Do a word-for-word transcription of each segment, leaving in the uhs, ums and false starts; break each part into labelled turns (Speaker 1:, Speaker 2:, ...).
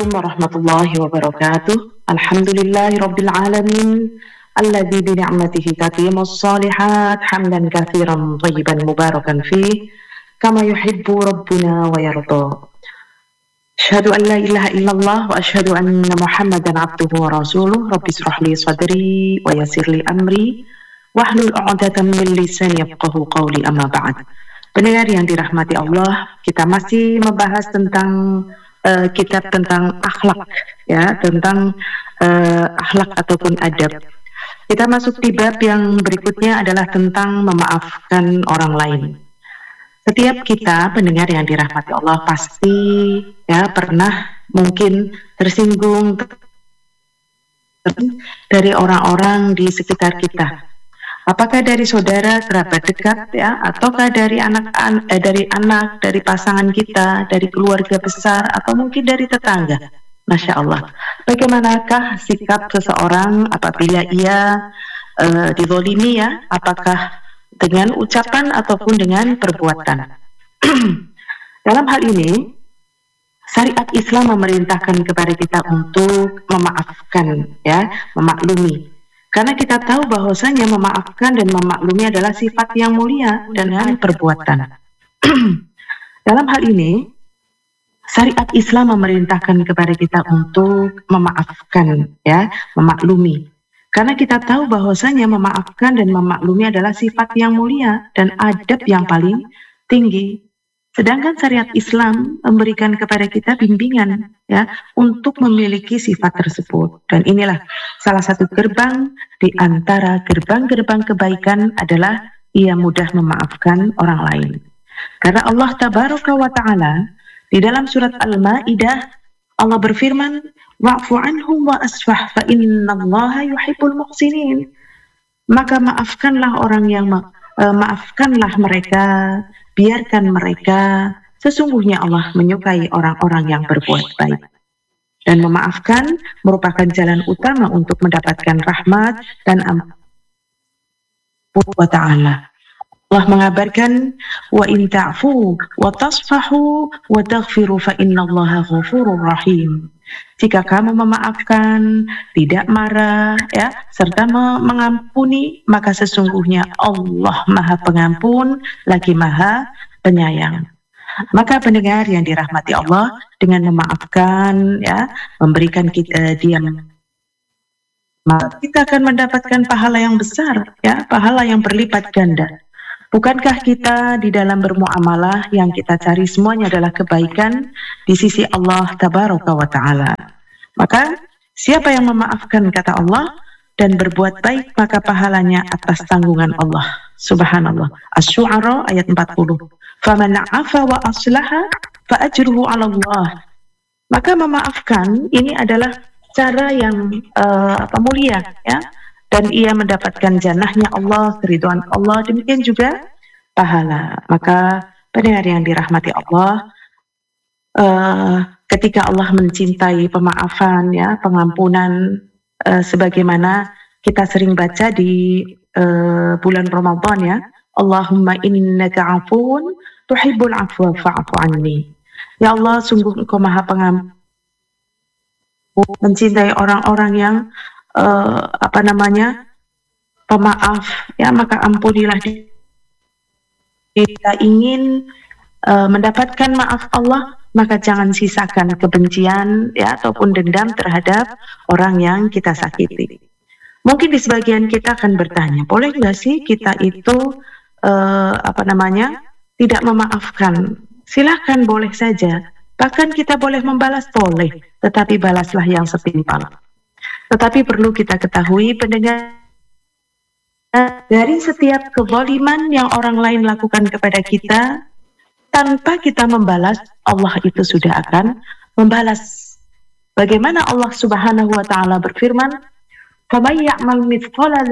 Speaker 1: Assalamualaikum warahmatullahi wabarakatuh. Alhamdulillahi rabbil alamin. Alladzi bi ni'matihi tatimmus shalihat hamdan katsiran thayyiban mubarakan fih kama yuhibbu rabbuna wa yarda. Asyhadu an la ilaha illallah wa asyhadu anna Muhammadan abduhu wa rasuluh. Rabbi shrah li sadri wa yassir li amri wahlul 'uqdatam min lisani yafqahu qawli, amma ba'd. Pendengar yang dirahmati Allah, kita masih membahas tentang uh, kitab tentang akhlak, ya, tentang uh, akhlak ataupun adab. Kita masuk di bab yang berikutnya adalah tentang memaafkan orang lain. Setiap kita pendengar yang dirahmati Allah pasti ya pernah mungkin tersinggung dari orang-orang di sekitar kita. Apakah dari saudara, kerabat dekat, ya, ataukah dari anak, eh, dari anak, dari pasangan kita, dari keluarga besar, atau mungkin dari tetangga? Masya Allah. Bagaimanakah sikap seseorang apabila ia eh, dizalimi, ya? Apakah dengan ucapan ataupun dengan perbuatan? Dalam hal ini, syariat Islam memerintahkan kepada kita untuk memaafkan, ya, memaklumi. Karena kita tahu bahwasanya memaafkan dan memaklumi adalah sifat yang mulia dengan perbuatan. Dalam hal ini, syariat Islam memerintahkan kepada kita untuk memaafkan, ya, memaklumi. Karena kita tahu bahwasanya memaafkan dan memaklumi adalah sifat yang mulia dan adab yang paling tinggi. Sedangkan syariat Islam memberikan kepada kita bimbingan, ya, untuk memiliki sifat tersebut. Dan inilah salah satu gerbang di antara gerbang-gerbang kebaikan adalah ia mudah memaafkan orang lain. Karena Allah Tabaraka wa Ta'ala di dalam surat Al-Maidah Allah berfirman, wa'fu anhum wa asfah fa innallaha yuhibbul muhsinin. Maka maafkanlah orang yang ma- uh, maafkanlah mereka, biarkan mereka, sesungguhnya Allah menyukai orang-orang yang berbuat baik. Dan memaafkan merupakan jalan utama untuk mendapatkan rahmat dan ampun wa ta'ala. Allah mengabarkan, wa in ta'fu wa tasfahu wa taghfiru fa innallaha ghafurur rahim. Jika kamu memaafkan, tidak marah, ya, serta mengampuni, maka sesungguhnya Allah Maha Pengampun lagi Maha Penyayang. Maka pendengar yang dirahmati Allah, dengan memaafkan, ya, memberikan kita uh, diam, maka kita akan mendapatkan pahala yang besar, ya, pahala yang berlipat ganda. Bukankah kita di dalam bermuamalah yang kita cari semuanya adalah kebaikan di sisi Allah Tabaraka wa Ta'ala? Maka siapa yang memaafkan, kata Allah, dan berbuat baik, maka pahalanya atas tanggungan Allah. Subhanallah. Asy-Syu'ara ayat empat puluh. Faman 'afa wa aslaha fa ajruhu 'ala Allah. Maka memaafkan ini adalah cara yang uh, apa, mulia, ya. Dan ia mendapatkan jannahnya Allah, keridhaan Allah, demikian juga pahala. Maka pendengar yang dirahmati Allah, uh, ketika Allah mencintai pemaafan, ya, pengampunan, uh, sebagaimana kita sering baca di uh, bulan Ramadan, ya, Allahumma innaka 'afuwun tuhibbul 'afwa fa'fu anni. Ya Allah, sungguh Engkau Maha Pengampun, mencintai orang-orang yang Uh, apa namanya pemaaf, ya, maka ampunilah dia. Kita ingin uh, mendapatkan maaf Allah, maka jangan sisakan kebencian, ya, ataupun dendam terhadap orang yang kita sakiti. Mungkin di sebagian kita akan bertanya, boleh nggak sih kita itu uh, apa namanya tidak memaafkan? Silahkan, boleh saja. Bahkan kita boleh membalas, boleh, tetapi balaslah yang setimpal. Tetapi perlu kita ketahui, pendengar, dari setiap kezaliman yang orang lain lakukan kepada kita, tanpa kita membalas, Allah itu sudah akan membalas. Bagaimana Allah Subhanahu wa Ta'ala berfirman, "Faman ya'mal mithqala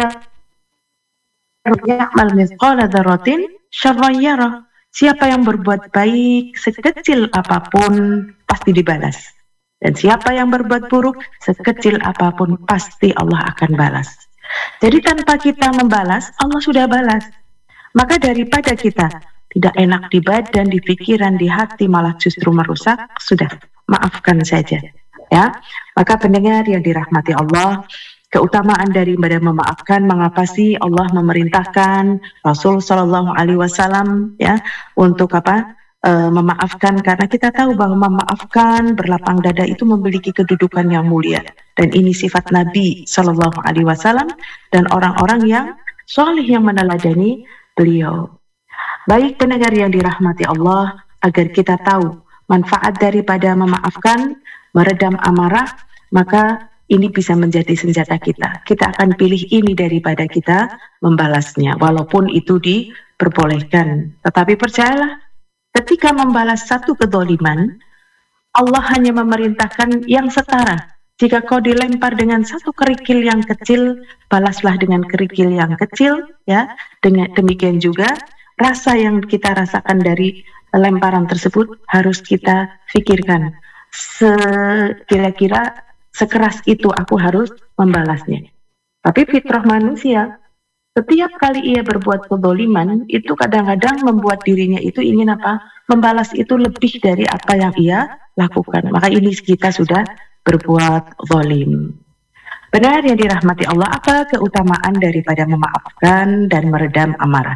Speaker 1: dzarratin syarran yarah." Siapa yang berbuat baik sekecil apapun pasti dibalas. Dan siapa yang berbuat buruk sekecil apapun pasti Allah akan balas. Jadi tanpa kita membalas, Allah sudah balas. Maka daripada kita tidak enak di badan, di pikiran, di hati, malah justru merusak, sudah, maafkan saja. ya. Maka pendengar yang dirahmati Allah, keutamaan daripada memaafkan, mengapa sih Allah memerintahkan Rasul Shallallahu Alaihi Wasallam ya untuk apa? E, memaafkan, karena kita tahu bahwa memaafkan, berlapang dada itu memiliki kedudukan yang mulia, dan ini sifat Nabi Shallallahu Alaihi Wasallam dan orang-orang yang soleh yang meneladani beliau. Baik pendengar yang dirahmati Allah, agar kita tahu manfaat daripada memaafkan, meredam amarah, maka ini bisa menjadi senjata kita. Kita akan pilih ini daripada kita membalasnya, walaupun itu diperbolehkan. Tetapi percayalah, ketika membalas satu kedoliman, Allah hanya memerintahkan yang setara. Jika kau dilempar dengan satu kerikil yang kecil, balaslah dengan kerikil yang kecil, ya. Dengan demikian juga rasa yang kita rasakan dari lemparan tersebut harus kita pikirkan. Sekira-kira sekeras itu aku harus membalasnya. Tapi fitrah manusia, setiap kali ia berbuat kedoliman, itu kadang-kadang membuat dirinya itu ingin apa? Membalas itu lebih dari apa yang ia lakukan. Maka ini kita sudah berbuat zalim. Benar yang dirahmati Allah, apa keutamaan daripada memaafkan dan meredam amarah?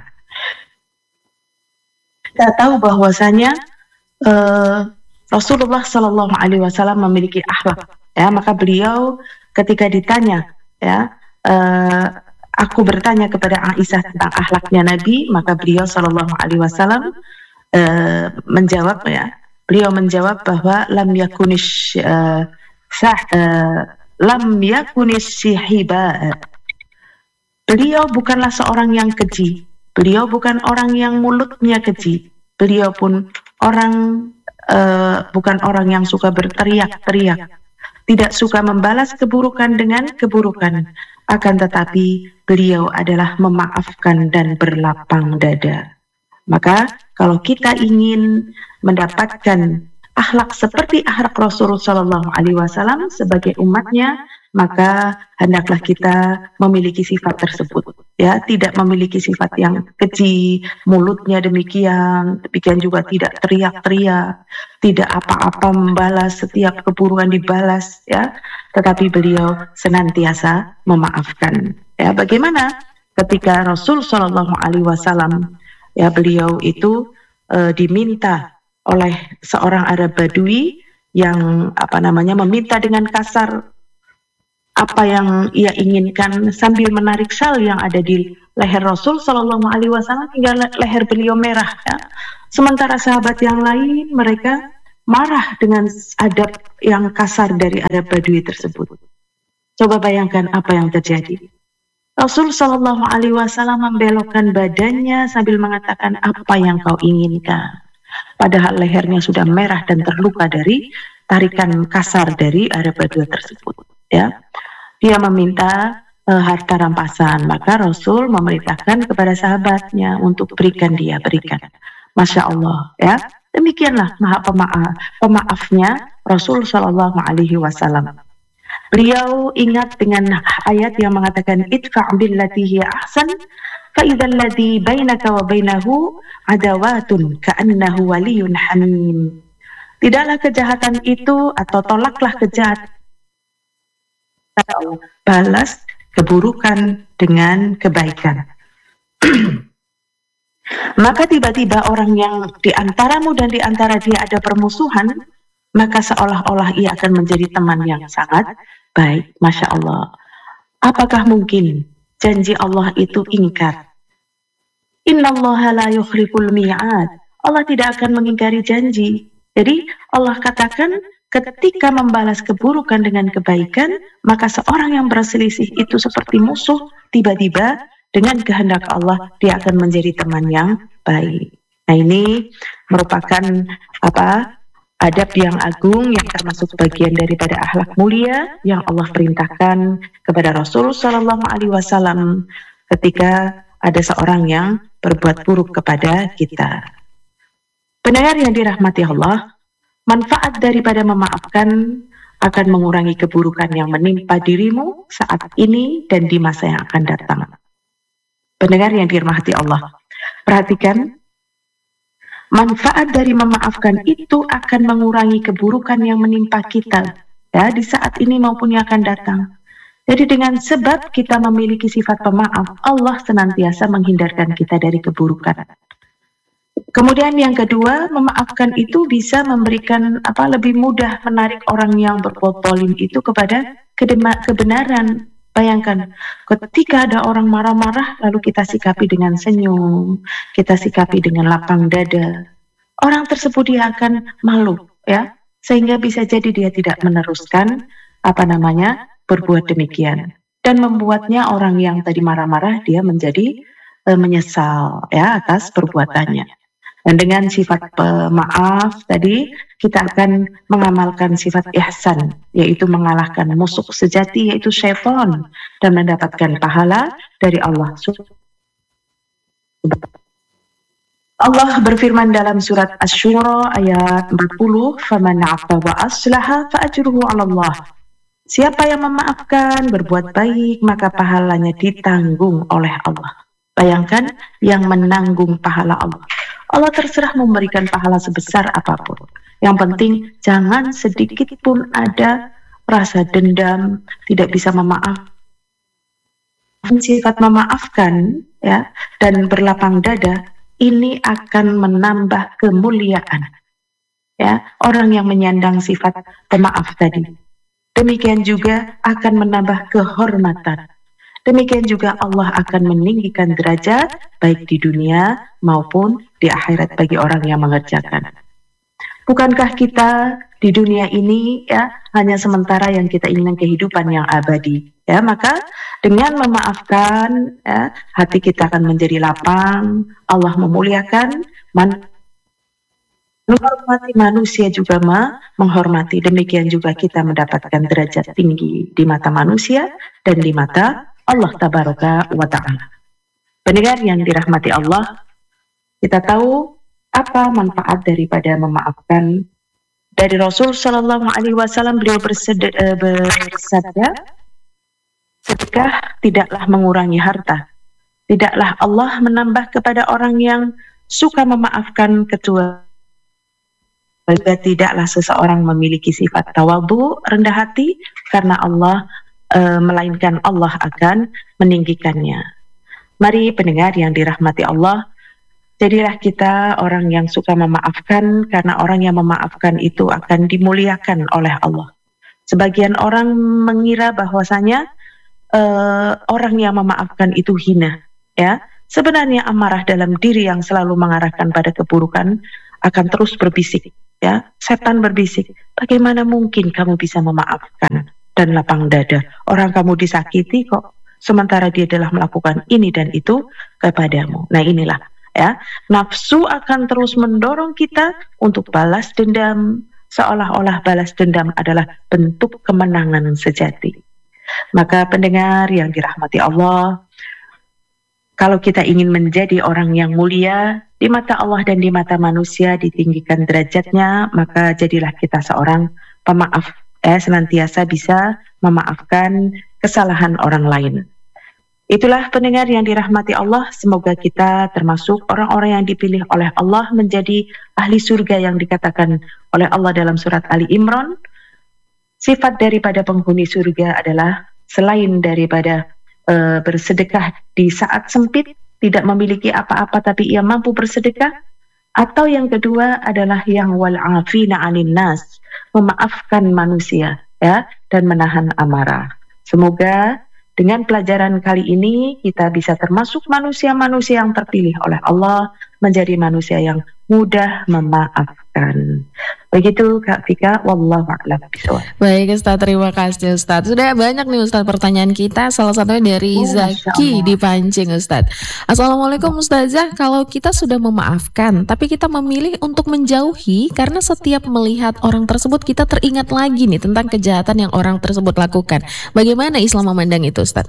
Speaker 1: Kita tahu bahwasanya uh, Rasulullah Shallallahu Alaihi Wasallam memiliki akhlak, ya. Maka beliau ketika ditanya, ya, uh, aku bertanya kepada Aisyah tentang akhlaknya Nabi, maka beliau Shallallahu Alaihi Wasallam uh, menjawab, ya, beliau menjawab bahwa lam yakunish uh, sah uh, lam yakunish sihiba. Beliau bukanlah seorang yang keji. Beliau bukan orang yang mulutnya keji. Beliau pun orang uh, bukan orang yang suka berteriak-teriak. Tidak suka membalas keburukan dengan keburukan. Akan tetapi beliau adalah memaafkan dan berlapang dada. Maka kalau kita ingin mendapatkan akhlak seperti akhlak Rasulullah Shallallahu Alaihi Wasallam sebagai umatnya, maka hendaklah kita memiliki sifat tersebut, ya, tidak memiliki sifat yang keji, mulutnya demikian, demikian juga tidak teriak-teriak, tidak apa-apa membalas, setiap keburukan dibalas, ya, tetapi beliau senantiasa memaafkan. Ya, bagaimana ketika Rasul Shallallahu Alaihi Wasallam, ya, beliau itu e, diminta oleh seorang Arab Badui yang apa namanya meminta dengan kasar apa yang ia inginkan sambil menarik syal yang ada di leher Rasul Shallallahu Alaihi Wasallam hingga leher beliau merah, ya. Sementara sahabat yang lain mereka marah dengan adab yang kasar dari Arab Badui tersebut. Coba bayangkan apa yang terjadi. Rasul Shallallahu Alaihi Wasallam membelokkan badannya sambil mengatakan, apa yang kau inginkan. Padahal lehernya sudah merah dan terluka dari tarikan kasar dari Arab Badui tersebut, ya. Dia meminta uh, harta rampasan, maka Rasul memerintahkan kepada sahabatnya untuk berikan dia, berikan. Masya Allah, ya. Demikianlah maha pemaaf, pemaafnya Rasul Shallallahu Alaihi Wasallam. Beliau ingat dengan ayat yang mengatakan idfa' billati hiya ahsan fa idzal ladzi bainaka wa bainahu adawatun ka'annahu waliyyun hamim. Tidaklah kejahatan itu, atau tolaklah kejahatan, balas keburukan dengan kebaikan. Maka tiba-tiba orang yang di antaramu dan di antara dia ada permusuhan, maka seolah-olah ia akan menjadi teman yang sangat baik. Masya Allah. Apakah mungkin janji Allah itu ingkar? Innallaha la yukhliful mi'ad. Allah tidak akan mengingkari janji. Jadi Allah katakan, ketika membalas keburukan dengan kebaikan, maka seorang yang berselisih itu seperti musuh, tiba-tiba dengan kehendak Allah dia akan menjadi teman yang baik. Nah, ini merupakan apa? Adab yang agung yang termasuk bagian daripada akhlak mulia yang Allah perintahkan kepada Rasul Shallallahu Alaihi Wasallam ketika ada seorang yang berbuat buruk kepada kita. Pendengar yang dirahmati Allah, manfaat daripada memaafkan akan mengurangi keburukan yang menimpa dirimu saat ini dan di masa yang akan datang. Pendengar yang dirahmati Allah, perhatikan, manfaat dari memaafkan itu akan mengurangi keburukan yang menimpa kita ya, di saat ini maupun yang akan datang. Jadi dengan sebab kita memiliki sifat pemaaf, Allah senantiasa menghindarkan kita dari keburukan. Kemudian yang kedua, memaafkan itu bisa memberikan apa lebih mudah menarik orang yang berbuat zalim itu kepada kedema, kebenaran. Bayangkan, ketika ada orang marah-marah, lalu kita sikapi dengan senyum, kita sikapi dengan lapang dada. Orang tersebut dia akan malu, ya, sehingga bisa jadi dia tidak meneruskan apa namanya berbuat demikian, dan membuatnya orang yang tadi marah-marah dia menjadi e, menyesal, ya, atas perbuatannya. Dan dengan sifat pemaaf tadi kita akan mengamalkan sifat ihsan, yaitu mengalahkan musuh sejati yaitu syaitan dan mendapatkan pahala dari Allah. Allah berfirman dalam surat Asy-Syura ayat empat puluh, "Faman 'afa wa aslaha fa ajruhu 'ala Allah." Siapa yang memaafkan, berbuat baik, maka pahalanya ditanggung oleh Allah. Bayangkan, yang menanggung pahala Allah. Allah terserah memberikan pahala sebesar apapun. Yang penting jangan sedikit pun ada rasa dendam, tidak bisa memaaf. Sifat memaafkan, ya, dan berlapang dada ini akan menambah kemuliaan. Ya, orang yang menyandang sifat pemaaf tadi. Demikian juga akan menambah kehormatan. Demikian juga Allah akan meninggikan derajat baik di dunia maupun di akhirat bagi orang yang mengerjakan. Bukankah kita di dunia ini ya hanya sementara yang kita inginkan kehidupan yang abadi, ya, maka dengan memaafkan ya, hati kita akan menjadi lapang, Allah memuliakan, man menghormati manusia juga ma, menghormati. Demikian juga kita mendapatkan derajat tinggi di mata manusia dan di mata Allah tabaraka wa ta'ala. Pendengar yang dirahmati Allah, kita tahu apa manfaat daripada memaafkan. Dari Rasul Shallallahu Alaihi Wasallam beliau bersed- bersabda, sedekah tidaklah mengurangi harta, tidaklah Allah menambah kepada orang yang suka memaafkan kecuali tidaklah seseorang memiliki sifat tawadhu, rendah hati, karena Allah e, melainkan Allah akan meninggikannya. Mari pendengar yang dirahmati Allah, jadilah kita orang yang suka memaafkan, karena orang yang memaafkan itu akan dimuliakan oleh Allah. Sebagian orang mengira bahwasanya e, orang yang memaafkan itu hina, ya. Sebenarnya amarah dalam diri yang selalu mengarahkan pada keburukan akan terus berbisik, ya. Setan berbisik, bagaimana mungkin kamu bisa memaafkan dan lapang dada? Orang kamu disakiti kok, sementara dia telah melakukan ini dan itu kepadamu. Nah inilah, ya, nafsu akan terus mendorong kita untuk balas dendam, seolah-olah balas dendam adalah bentuk kemenangan sejati. Maka pendengar yang dirahmati Allah, kalau kita ingin menjadi orang yang mulia di mata Allah dan di mata manusia, ditinggikan derajatnya, maka jadilah kita seorang pemaaf, eh, senantiasa bisa memaafkan kesalahan orang lain. Itulah pendengar yang dirahmati Allah, semoga kita termasuk orang-orang yang dipilih oleh Allah menjadi ahli surga yang dikatakan oleh Allah dalam surat Ali Imran. Sifat daripada penghuni surga adalah selain daripada uh, bersedekah di saat sempit, tidak memiliki apa-apa tapi ia mampu bersedekah, atau yang kedua adalah yang wal afina 'anil nas, memaafkan manusia, ya, dan menahan amarah. Semoga dengan pelajaran kali ini kita bisa termasuk manusia-manusia yang terpilih oleh Allah menjadi manusia yang mudah memaafkan. Begitu Kak Vika, wallahu a'lam bishawab.
Speaker 2: Baik Ustaz, terima kasih Ustaz. Sudah banyak nih Ustaz pertanyaan kita, salah satunya dari oh, Zaki di Pancing Ustaz. Assalamualaikum Ustazah, kalau kita sudah memaafkan tapi kita memilih untuk menjauhi karena setiap melihat orang tersebut kita teringat lagi nih tentang kejahatan yang orang tersebut lakukan. Bagaimana Islam memandang itu Ustaz?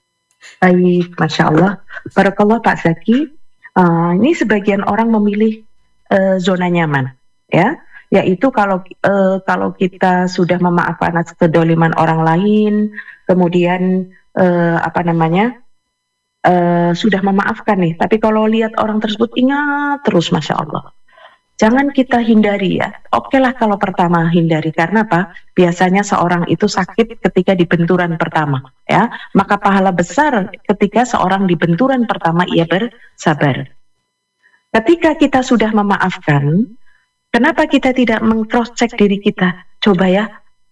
Speaker 1: Baik, Masya Allah. Barakallah Pak Zaki. Uh, ini sebagian orang memilih uh, zona nyaman, ya, yaitu kalau uh, kalau kita sudah memaafkan atas kedoliman orang lain, kemudian uh, apa namanya uh, sudah memaafkan nih, tapi kalau lihat orang tersebut ingat terus, Masya Allah. jangan kita hindari ya. Oke lah kalau pertama hindari, karena apa? Biasanya seorang itu sakit ketika di benturan pertama, ya. Maka pahala besar ketika seorang di benturan pertama ia bersabar. Ketika kita sudah memaafkan, kenapa kita tidak meng-cross check diri kita? Coba ya,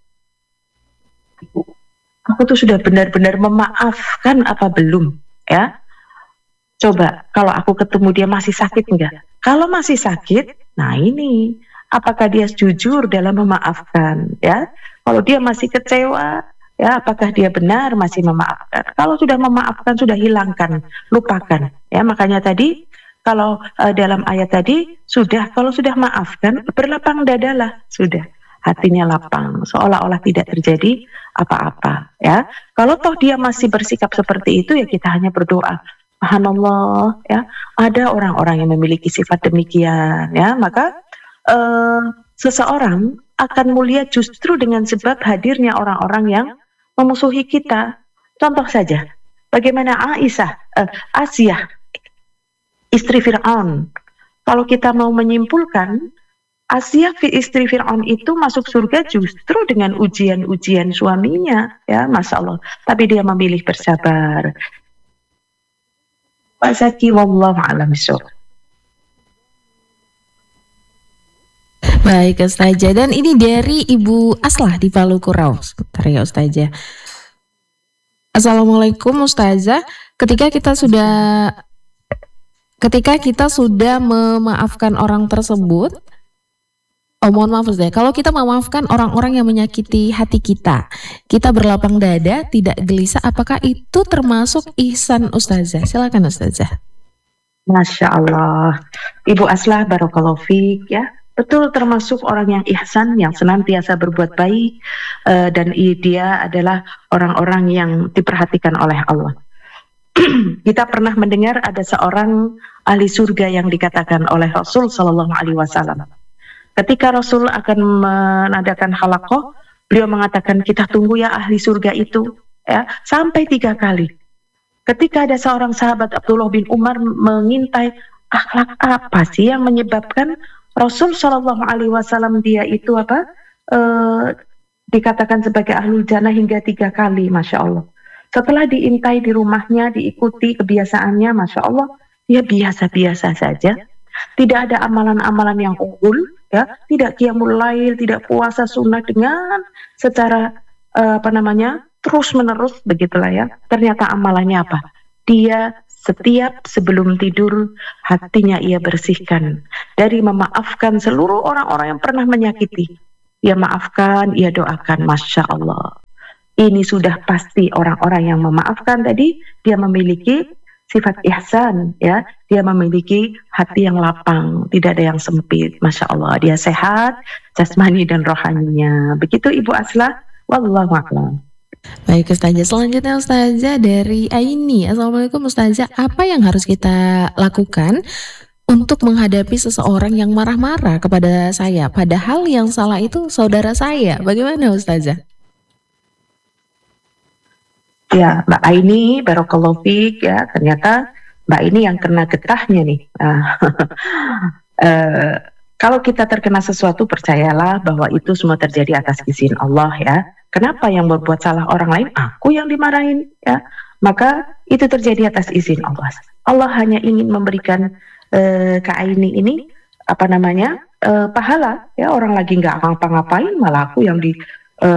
Speaker 1: aku tuh sudah benar-benar memaafkan apa belum, ya? Coba, kalau aku ketemu dia masih sakit enggak? Kalau masih sakit, nah ini, apakah dia jujur dalam memaafkan, ya? Kalau dia masih kecewa, ya, apakah dia benar masih memaafkan? Kalau sudah memaafkan, sudah hilangkan, lupakan, ya. Makanya tadi, kalau uh, dalam ayat tadi, sudah, kalau sudah maafkan, berlapang dadalah, sudah. Hatinya lapang, seolah-olah tidak terjadi apa-apa, ya. Kalau toh dia masih bersikap seperti itu, ya kita hanya berdoa. Subhanallah, ya, ada orang-orang yang memiliki sifat demikian, ya, maka eh, seseorang akan mulia justru dengan sebab hadirnya orang-orang yang memusuhi kita. Contoh saja, bagaimana Aisyah, eh, Asiyah, istri Fir'aun. Kalau kita mau menyimpulkan, Asiyah istri Fir'aun itu masuk surga justru dengan ujian-ujian suaminya, ya, Masya Allah. Tapi dia memilih bersabar. Pak Zaki, wallahu a'lam bishawab.
Speaker 2: Baik Ustazah, dan ini dari Ibu Aslah di Palu Kurau. Sebentar ya Ustazah. Assalamualaikum Ustazah. Ketika kita sudah ketika kita sudah memaafkan orang tersebut, oh mohon maaf Ustazah, kalau kita memaafkan orang-orang yang menyakiti hati kita, kita berlapang dada, tidak gelisah, apakah itu termasuk ihsan Ustazah? Silakan Ustazah.
Speaker 1: Masya Allah, Ibu Aslah, barakallahu fiik, ya. Betul, termasuk orang yang ihsan, yang senantiasa berbuat baik, uh, dan dia adalah orang-orang yang diperhatikan oleh Allah. Kita pernah mendengar ada seorang ahli surga yang dikatakan oleh Rasul Sallallahu Alaihi Wasallam. Ketika Rasul akan mengadakan halaqah, beliau mengatakan, kita tunggu ya ahli surga itu, ya, sampai tiga kali. Ketika ada seorang sahabat Abdullah bin Umar mengintai, akhlak apa sih yang menyebabkan Rasul Shallallahu Alaihi Wasallam dia itu apa e, dikatakan sebagai ahlul jannah hingga tiga kali, Masya Allah. Setelah diintai di rumahnya, diikuti kebiasaannya, Masya Allah, dia biasa-biasa saja. Tidak ada amalan-amalan yang unggul, ya, tidak qiyamul lail, tidak puasa sunnah dengan secara uh, apa namanya terus menerus, begitulah ya. Ternyata amalannya apa? Dia setiap sebelum tidur hatinya ia bersihkan dari memaafkan seluruh orang-orang yang pernah menyakiti. Ia maafkan, ia doakan, Masya Allah. Ini sudah pasti orang-orang yang memaafkan tadi dia memiliki sifat ihsan, ya, dia memiliki hati yang lapang, tidak ada yang sempit, Masya Allah, dia sehat jasmani dan rohaninya. Begitu Ibu Aslah, wallahu a'lam.
Speaker 2: Baik Ustazah, selanjutnya Ustazah dari Aini. Assalamualaikum Ustazah, apa yang harus kita lakukan untuk menghadapi seseorang yang marah-marah kepada saya, padahal yang salah itu saudara saya? Bagaimana Ustazah?
Speaker 1: Ya, Mbak Aini, barakallahu fiik, ya, ternyata Mbak ini yang kena getahnya nih. Uh, uh, kalau kita terkena sesuatu, percayalah bahwa itu semua terjadi atas izin Allah, ya. Kenapa yang berbuat salah orang lain, aku yang dimarahin, ya? Maka itu terjadi atas izin Allah. Allah hanya ingin memberikan uh, Kak Aini ini apa namanya uh, pahala, ya. Orang lagi nggak ngapa-ngapain, malah aku yang di uh,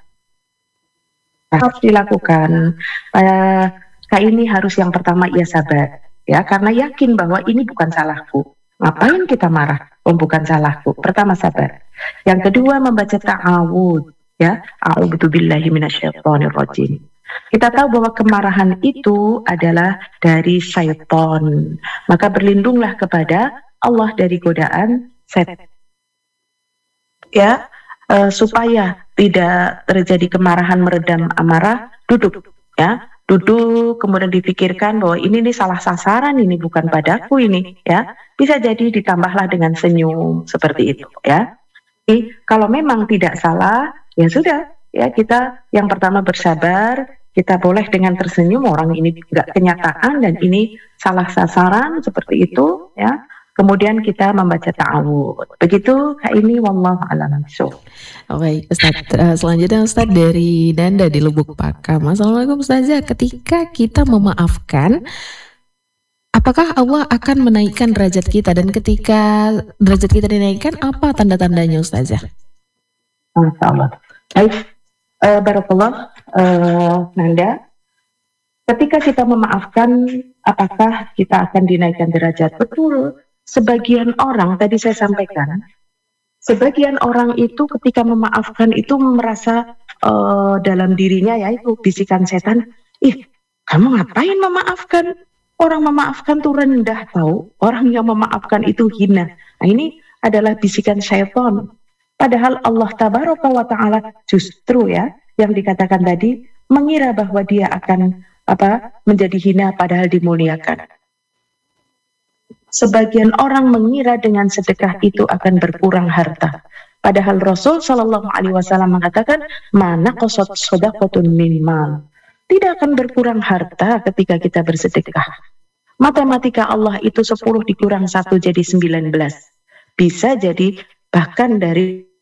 Speaker 1: harus dilakukan. Uh, Kak ini harus yang pertama ia sabar, ya, karena yakin bahwa ini bukan salahku. Ngapain kita marah? Oh, bukan salahku. Pertama sabar. Yang kedua membaca ta'awud, ya, a'udzubillahi minasyaitonirrajim. Kita tahu bahwa kemarahan itu adalah dari syaitan. Maka berlindunglah kepada Allah dari godaan setan. Ya. Uh, supaya tidak terjadi kemarahan meredam amarah, duduk, ya, duduk, kemudian dipikirkan bahwa ini nih salah sasaran, ini bukan padaku ini, ya, bisa jadi ditambahlah dengan senyum seperti itu, ya. Jadi kalau memang tidak salah, ya sudah, ya, kita yang pertama bersabar, kita boleh dengan tersenyum, orang ini nggak kenyataan dan ini salah sasaran seperti itu, ya. kemudian kita membaca ta'awudz. Begitu Kak ini, wallahu a'lam bishawab.
Speaker 2: Baik Ustaz, uh, selanjutnya Ustaz dari Nanda di Lubuk Pakam. Assalamualaikum Ustazah, ketika kita memaafkan, apakah Allah akan menaikkan derajat kita, dan ketika derajat kita dinaikkan, apa tanda-tandanya Ustazah?
Speaker 1: Masya Allah. Baik, uh, barakallah, uh, Nanda. Ketika kita memaafkan, apakah kita akan dinaikkan derajat? Betul. Sebagian orang, tadi saya sampaikan, sebagian orang itu ketika memaafkan itu merasa uh, dalam dirinya, yaitu bisikan setan, ih, kamu ngapain memaafkan? Orang memaafkan tuh rendah, tahu. Orang yang memaafkan itu hina. Nah, ini adalah bisikan syaitan. Padahal Allah tabaraka wa ta'ala justru ya, yang dikatakan tadi, mengira bahwa dia akan apa menjadi hina padahal dimuliakan. Sebagian orang mengira dengan sedekah itu akan berkurang harta. Padahal Rasul Shallallahu Alaihi Wasallam mengatakan, mana qasat shadaqatun min mal. Tidak akan berkurang harta ketika kita bersedekah. Matematika Allah itu sepuluh dikurang satu jadi sembilan belas. Bisa jadi bahkan dari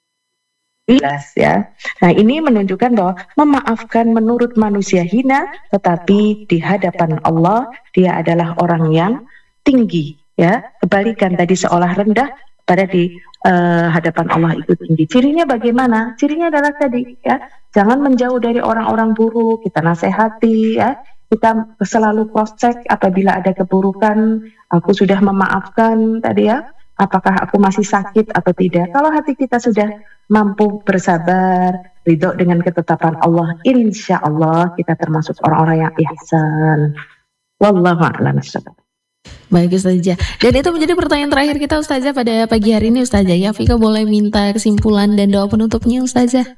Speaker 1: ya. Nah, ini menunjukkan bahwa memaafkan menurut manusia hina, tetapi di hadapan Allah dia adalah orang yang tinggi, ya. Kebalikan tadi seolah rendah, pada di uh, hadapan Allah itu tinggi. Cirinya bagaimana? Cirinya adalah tadi, ya. Jangan menjauh dari orang-orang buruk, kita nasihati, ya. Kita selalu cross check apabila ada keburukan, aku sudah memaafkan tadi, ya. Apakah aku masih sakit atau tidak? Kalau hati kita sudah mampu bersabar, ridho dengan ketetapan Allah, insya Allah kita termasuk orang-orang yang ihsan. Wallahu a'lam bishawab.
Speaker 2: Baik Ustazah. Dan itu menjadi pertanyaan terakhir kita Ustazah pada pagi hari ini Ustazah. Ya, Fika boleh minta kesimpulan dan doa penutupnya Ustazah.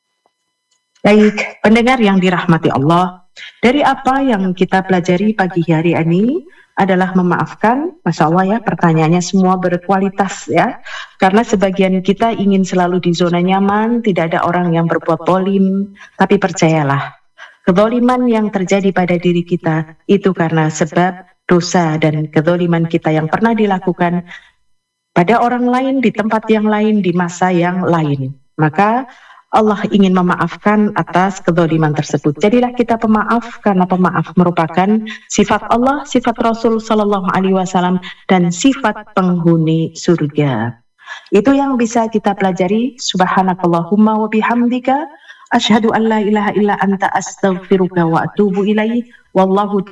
Speaker 1: Baik, pendengar yang dirahmati Allah, dari apa yang kita pelajari pagi hari ini adalah memaafkan. Masya Allah ya, pertanyaannya semua berkualitas ya. Karena sebagian kita ingin selalu di zona nyaman, tidak ada orang yang berbuat zalim. Tapi percayalah, kezaliman yang terjadi pada diri kita itu karena sebab dosa dan kezaliman kita yang pernah dilakukan pada orang lain, di tempat yang lain, di masa yang lain. Maka Allah ingin memaafkan atas kezaliman tersebut. Jadilah kita pemaaf, karena pemaaf merupakan sifat Allah, sifat Rasul Sallallahu Alaihi Wasallam, dan sifat penghuni surga. Itu yang bisa kita pelajari. Subhanakallahumma wa bihamdika, asyhadu an la ilaha illa anta, astaghfiruka wa atubu ilaih. Wallahu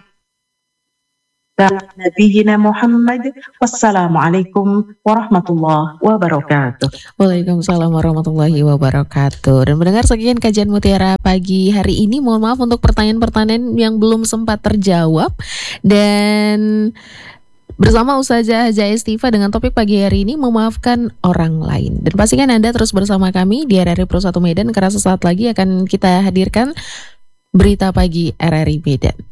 Speaker 1: Nabiyyina Muhammad. Wassalamualaikum warahmatullahi wabarakatuh.
Speaker 2: Waalaikumsalam warahmatullahi wabarakatuh. Dan mendengar sekian kajian Mutiara pagi hari ini. Mohon maaf untuk pertanyaan-pertanyaan yang belum sempat terjawab. Dan bersama Ustazah Haja Estiva dengan topik pagi hari ini, memaafkan orang lain. Dan pastikan Anda terus bersama kami di R R I Pro satu Medan, karena sesaat lagi akan kita hadirkan berita pagi R R I Medan.